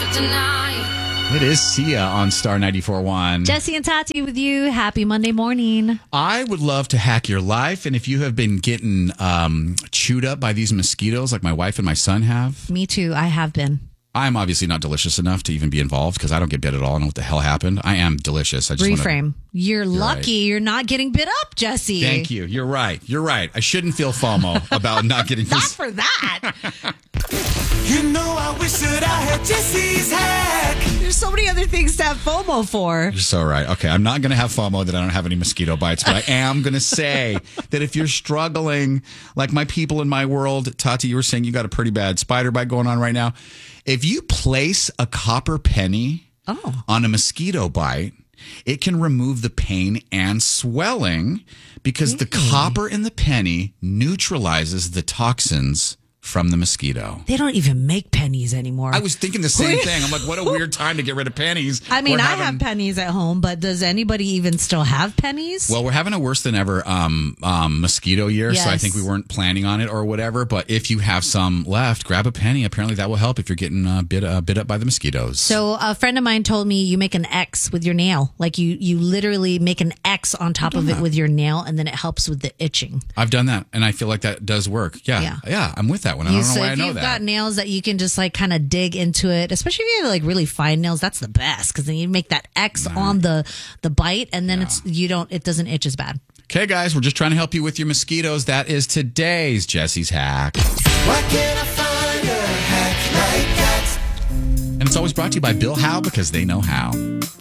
It is Sia on Star 94.1. Jesse and Tati with you. Happy Monday morning. I would love to hack your life. And if you have been getting chewed up by these mosquitoes like my wife and my son have. Me too. I have been. I'm obviously not delicious enough to even be involved because I don't get bit at all. I don't know what the hell happened. I am delicious. I just Reframe. You're lucky you're not getting bit up, Jesse. Thank you. You're right. You're right. I shouldn't feel FOMO about not getting Not for that. You know, I wish that I had Jesse's hack. There's so many other things to have FOMO for. You're so right. Okay, I'm not going to have FOMO that I don't have any mosquito bites, but I am going to say that if you're struggling, like my people in my world, Tati, you were saying you got a pretty bad spider bite going on right now. If you place a copper penny on a mosquito bite, it can remove the pain and swelling because the copper in the penny neutralizes the toxins from the mosquito. They don't even make pennies anymore. I was thinking the same thing. I'm like, what a weird time to get rid of pennies. I mean, I have pennies at home, but does anybody even still have pennies? Well, we're having a worse than ever mosquito year, so I think we weren't planning on it or whatever. But if you have some left, grab a penny. Apparently that will help if you're getting bit up by the mosquitoes. So a friend of mine told me you make an X with your nail. Like you literally make an X on top of it with your nail, and then it helps with the itching. I've done that, and I feel like that does work. Yeah, I'm with that one. I don't know why I know that. So if you've got nails that you can just like kind of dig into it, especially if you have like really fine nails, that's the best because then you make that X on the bite, and then it doesn't itch as bad. Okay, guys, we're just trying to help you with your mosquitoes. That is today's Jesse's hack. Why can't I find a hack like that? And it's always brought to you by Bill Howe because they know how.